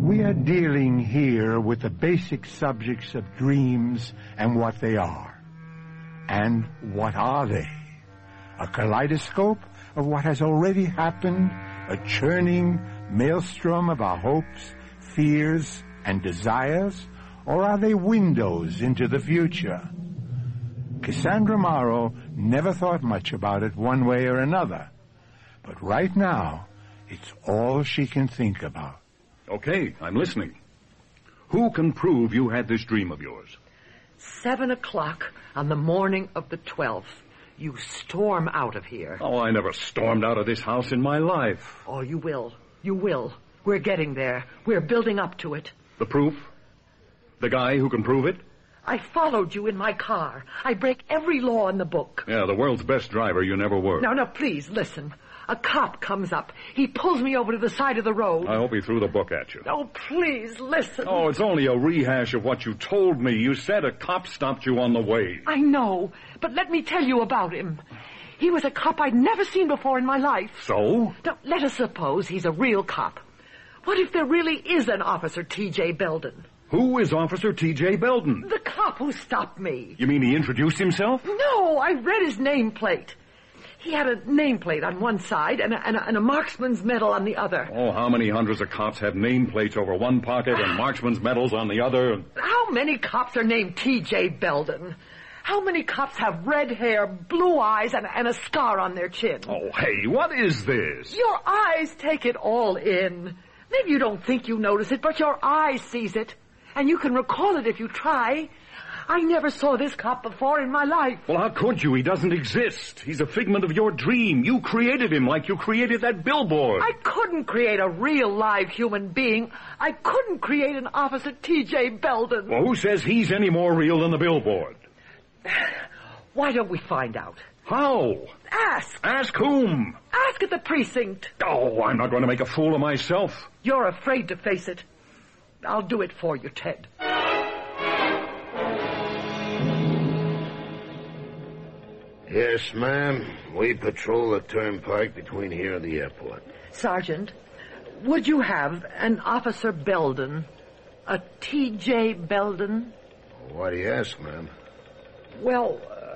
We are dealing here with the basic subjects of dreams and what they are. And what are they? A kaleidoscope of what has already happened, a churning maelstrom of our hopes, fears, and desires, or are they windows into the future? Cassandra Morrow never thought much about it one way or another, but right now, it's all she can think about. Okay, I'm listening. Who can prove you had this dream of yours? 7 o'clock on the morning of the 12th. You storm out of here. Oh, I never stormed out of this house in my life. Oh, you will. You will. We're getting there. We're building up to it. The proof? The guy who can prove it? I followed you in my car. I break every law in the book. Yeah, the world's best driver you never were. Now, please, listen. A cop comes up. He pulls me over to the side of the road. I hope he threw the book at you. Oh, please, listen. Oh, it's only a rehash of what you told me. You said a cop stopped you on the way. I know, but let me tell you about him. He was a cop I'd never seen before in my life. So? Now, let us suppose he's a real cop. What if there really is an Officer T.J. Belden? Who is Officer T.J. Belden? The cop who stopped me. You mean he introduced himself? No, I read his nameplate. He had a nameplate on one side and a marksman's medal on the other. Oh, how many hundreds of cops have nameplates over one pocket and marksman's medals on the other? How many cops are named T.J. Belden? How many cops have red hair, blue eyes, and a scar on their chin? Oh, hey, what is this? Your eyes take it all in. Maybe you don't think you notice it, but your eyes sees it. And you can recall it if you try. I never saw this cop before in my life. Well, how could you? He doesn't exist. He's a figment of your dream. You created him like you created that billboard. I couldn't create a real live human being. I couldn't create an Officer T.J. Belden. Well, who says he's any more real than the billboard? Why don't we find out? How? Ask. Ask whom? Ask at the precinct. Oh, I'm not going to make a fool of myself. You're afraid to face it. I'll do it for you, Ted. Yes, ma'am. We patrol the turnpike between here and the airport. Sergeant, would you have an Officer Belden? A T.J. Belden? Why do you ask, ma'am? Well,